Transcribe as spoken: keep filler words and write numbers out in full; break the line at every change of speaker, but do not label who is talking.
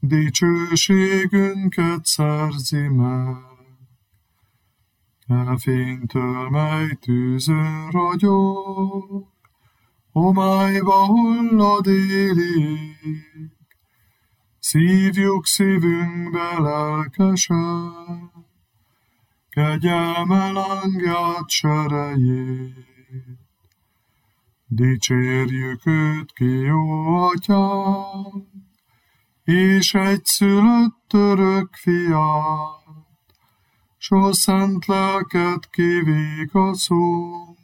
dicsőségünket szerzi meg. E fénytől, mely tűzön ragyog, homályba hullad éli ég, szívjuk szívünkbe lelkesen, kegyelme lángját serejét. Dicsérjük őt ki, jó atyánk, és egyszülött örök fiát, s a szent lelket kivigaszol,